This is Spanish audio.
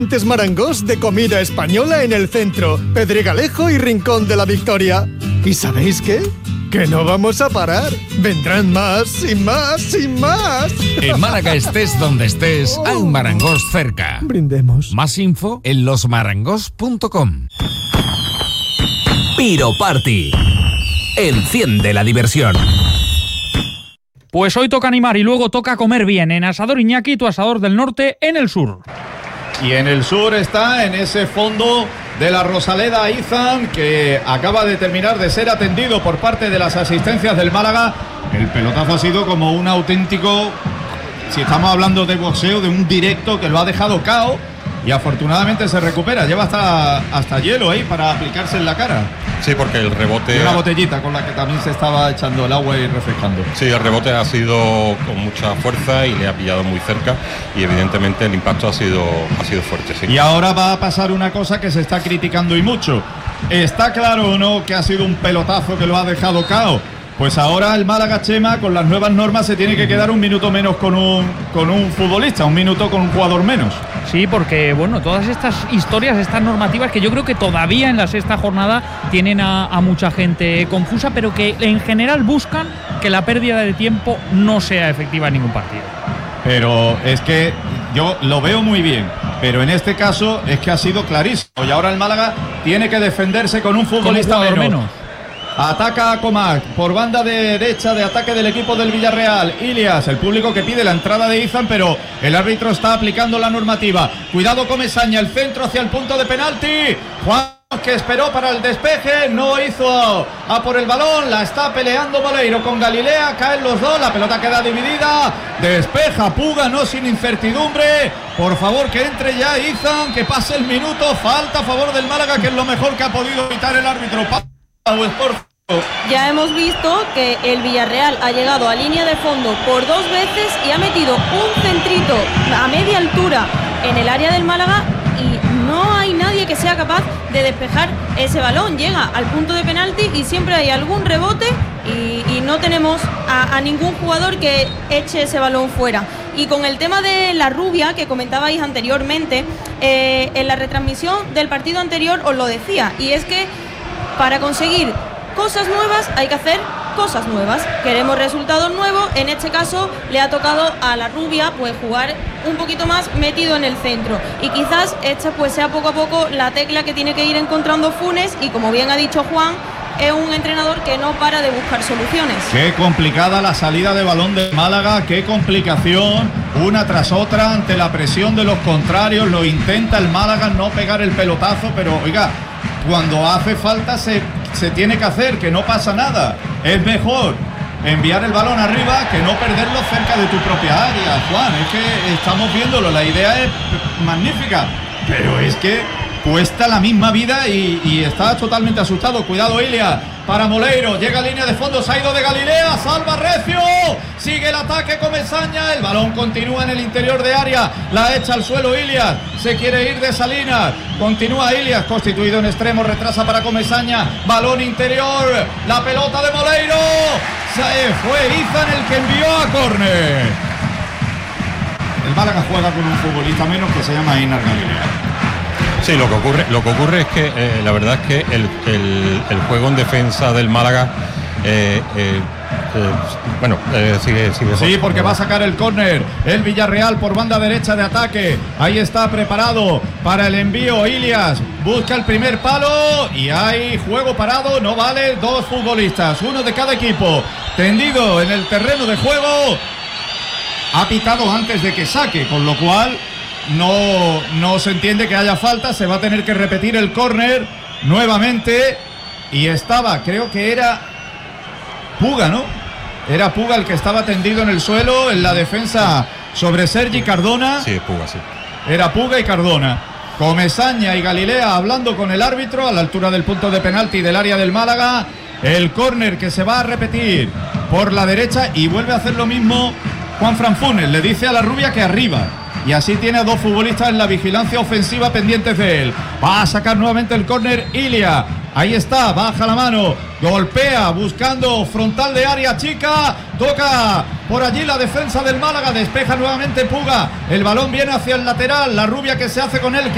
Marangos de comida española en el centro, Pedregalejo y Rincón de la Victoria. ¿Y sabéis qué? Que no vamos a parar. Vendrán más y más y más. En Málaga estés donde estés, hay un Marangos cerca. Brindemos. Más info en losmarangos.com. Piro Party. Enciende la diversión. Pues hoy toca animar y luego toca comer bien en Asador Iñaki, tu asador del norte en el sur. Y en el sur está, en ese fondo de la Rosaleda, Izan, que acaba de terminar de ser atendido por parte de las asistencias del Málaga. El pelotazo ha sido como un auténtico, si estamos hablando de boxeo, de un directo que lo ha dejado cao y afortunadamente se recupera. Lleva hasta hielo ahí para aplicarse en la cara. Sí, porque el rebote... Y una botellita con la que también se estaba echando el agua y refrescando. Sí, el rebote ha sido con mucha fuerza y le ha pillado muy cerca y evidentemente el impacto ha sido fuerte, sí. Y ahora va a pasar una cosa que se está criticando y mucho. ¿Está claro o no que ha sido un pelotazo que lo ha dejado cao? Pues ahora el Málaga, Chema, con las nuevas normas se tiene que quedar un minuto menos con un futbolista, un minuto con un jugador menos. Sí, porque bueno, todas estas historias, estas normativas que yo creo que todavía en la sexta jornada tienen a mucha gente confusa, pero que en general buscan que la pérdida de tiempo no sea efectiva en ningún partido. Pero es que yo lo veo muy bien, pero en este caso es que ha sido clarísimo y ahora el Málaga tiene que defenderse con un futbolista menos. Ataca a Comac por banda derecha de ataque del equipo del Villarreal. Ilias, el público que pide la entrada de Izan, pero el árbitro está aplicando la normativa. Cuidado Comesaña, el centro hacia el punto de penalti. Juan, que esperó para el despeje, no hizo a por el balón, la está peleando Moleiro con Galilea, caen los dos, la pelota queda dividida, despeja Puga, no sin incertidumbre. Por favor que entre ya Izan, que pase el minuto, falta a favor del Málaga, que es lo mejor que ha podido evitar el árbitro. Ya hemos visto que el Villarreal ha llegado a línea de fondo por 2 veces y ha metido un centrito a media altura en el área del Málaga y no hay nadie que sea capaz de despejar ese balón. Llega al punto de penalti y siempre hay algún rebote y no tenemos a ningún jugador que eche ese balón fuera. Y con el tema de la rubia que comentabais anteriormente, en la retransmisión del partido anterior os lo decía, y es que para conseguir cosas nuevas hay que hacer cosas nuevas. Queremos resultados nuevos. En este caso le ha tocado a la rubia pues jugar un poquito más metido en el centro. Y quizás esta pues sea poco a poco la tecla que tiene que ir encontrando Funes. Y como bien ha dicho Juan, es un entrenador que no para de buscar soluciones. Qué complicada la salida de balón de Málaga, qué complicación, una tras otra ante la presión de los contrarios. Lo intenta el Málaga, no pegar el pelotazo, pero oiga, cuando hace falta se tiene que hacer, que no pasa nada. Es mejor enviar el balón arriba que no perderlo cerca de tu propia área, Juan. Es que estamos viéndolo, la idea es magnífica, pero es que cuesta la misma vida y está totalmente asustado. Cuidado Ilia, para Moleiro, llega a línea de fondo, se ha ido de Galilea, salva Recio, sigue el ataque Comesaña, el balón continúa en el interior de área, la echa al suelo Ilias, se quiere ir de Salinas, continúa Ilias, constituido en extremo, retrasa para Comesaña, balón interior, la pelota de Moleiro, fue Izan el que envió a córner. El Málaga juega con un futbolista menos que se llama Einar Galilea. Sí, lo que ocurre es que la verdad es que el juego en defensa del Málaga sigue. Sí, porque va a sacar el córner el Villarreal por banda derecha de ataque. Ahí está preparado para el envío Ilias, busca el primer palo y hay juego parado, no vale, 2 futbolistas, uno de cada equipo, tendido en el terreno de juego. Ha pitado antes de que saque, con lo cual no se entiende que haya falta. Se va a tener que repetir el córner nuevamente. Y estaba, creo que era Puga, ¿no? Era Puga el que estaba tendido en el suelo en la defensa sobre Sergi Cardona. Sí, Puga, sí. Era Puga y Cardona. Comesaña y Galilea hablando con el árbitro a la altura del punto de penalti del área del Málaga. El córner que se va a repetir por la derecha y vuelve a hacer lo mismo Juanfran Funes. Le dice a la rubia que arriba. Y así tiene a 2 futbolistas en la vigilancia ofensiva pendientes de él. Va a sacar nuevamente el córner Ilia. Ahí está, baja la mano, golpea, buscando frontal de área chica. Toca por allí la defensa del Málaga, despeja nuevamente Puga. El balón viene hacia el lateral, la rubia que se hace con él.